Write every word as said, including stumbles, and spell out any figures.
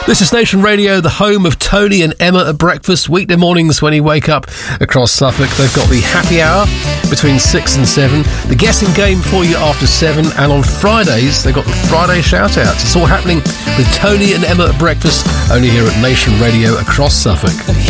This is Nation Radio, the home of Tony and Emma at breakfast, weekday mornings when you wake up across Suffolk. They've got the happy hour between six and seven, the guessing game for you after seven, and on Fridays, they've got the Friday shout-outs. It's all happening with Tony and Emma at breakfast, only here at Nation Radio across Suffolk.